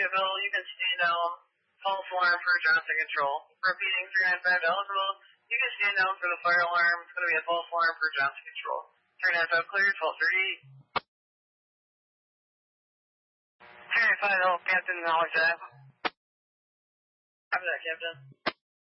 Bill, you can stand down. False alarm for Johnson Control. Repeating 395 eligible. You can stand down for the fire alarm. It's going to be a false alarm for Johnson Control. 395 clear, 1230. 395, Captain, knowledge that. Copy that, Captain.